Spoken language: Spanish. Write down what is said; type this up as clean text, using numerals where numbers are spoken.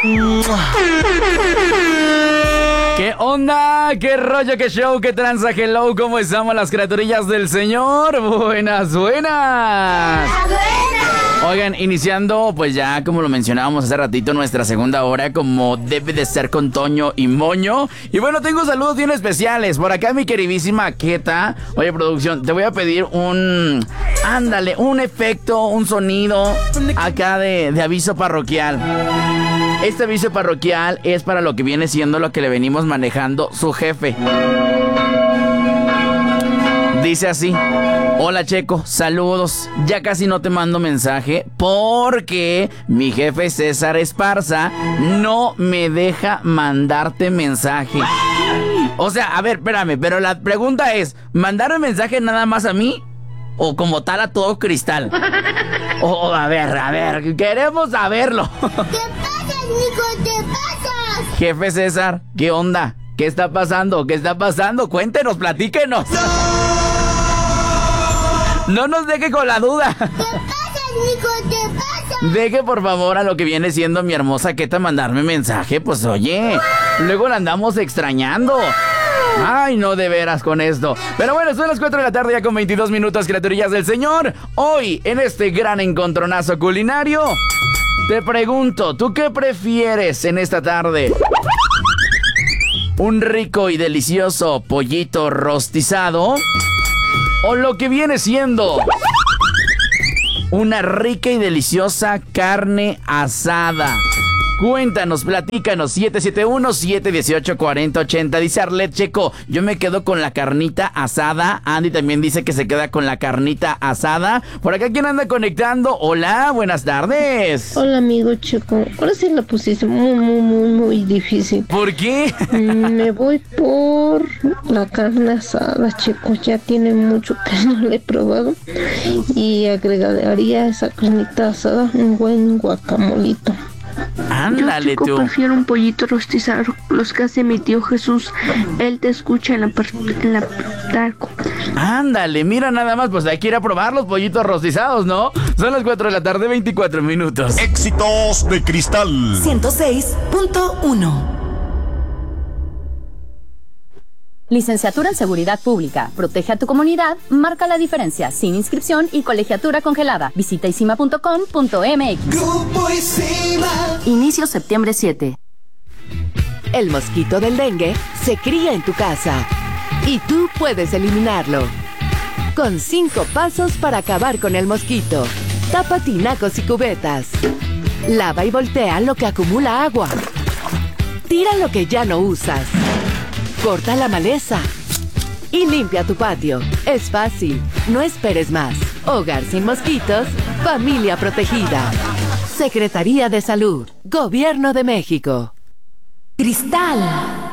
¿Qué onda? ¿Qué rollo? ¿Qué show? ¿Qué tranza? Hello, ¿cómo estamos las criaturillas del Señor? Buenas, buenas. Oigan, iniciando, pues ya como lo mencionábamos hace ratito, nuestra segunda hora, como debe de ser con Toño y Moño. Y bueno, tengo saludos bien especiales. Por acá mi queridísima Keta. Oye, producción, te voy a pedir un efecto, un sonido acá de aviso parroquial. Este aviso parroquial es para lo que viene siendo lo que le venimos manejando su jefe. Dice así: hola Checo, saludos. Ya casi no te mando mensaje porque mi jefe César Esparza no me deja mandarte mensaje. O sea, a ver, espérame, pero la pregunta es: ¿mandarme mensaje nada más a mí o como tal a todo Cristal? A ver, queremos saberlo. ¿Qué pasa, Nico? ¿Qué pasa? Jefe César, ¿qué onda? ¿Qué está pasando? ¿Qué está pasando? Cuéntenos, platíquenos. No nos deje con la duda. ¿Qué pasa, Nico? ¿Qué pasa? Deje por favor a lo que viene siendo mi hermosa Keta mandarme mensaje. Pues oye, luego la andamos extrañando. Ay, no, de veras con esto. Pero bueno, son las 4 de la tarde ya con 22 minutos, criaturillas del Señor. Hoy, en este gran encontronazo culinario, te pregunto, ¿tú qué prefieres en esta tarde? ¿Un rico y delicioso pollito rostizado? ¿O lo que viene siendo una rica y deliciosa carne asada? Cuéntanos, platícanos, 771-718-4080. Dice Arlet Checo, yo me quedo con la carnita asada. Andy también dice que se queda con la carnita asada. Por acá, ¿quién anda conectando? Hola, buenas tardes. Hola, amigo Checo. Ahora sí la pusiste muy difícil. ¿Por qué? Me voy por la carne asada, Checo. Ya tiene mucho que no la he probado. Y agregaría a esa carnita asada un buen guacamolito. Ándale, Yo, Chico, tú. prefiero un pollito rostizado, los que hace mi tío Jesús. Él te escucha en la taco. Ándale, mira nada más, pues hay que ir a probar los pollitos rostizados, ¿no? Son las 4 de la tarde, 24 minutos. Éxitos de Cristal 106.1. Licenciatura en Seguridad Pública. Protege a tu comunidad, marca la diferencia, sin inscripción y colegiatura congelada. Visita isima.com.mx. Grupo Isima. Inicio septiembre 7. El mosquito del dengue se cría en tu casa y tú puedes eliminarlo. Con 5 pasos para acabar con el mosquito. Tapa tinacos y cubetas. Lava y voltea lo que acumula agua. Tira lo que ya no usas. Corta la maleza y limpia tu patio. Es fácil, no esperes más. Hogar sin mosquitos, familia protegida. Secretaría de Salud, Gobierno de México. Cristal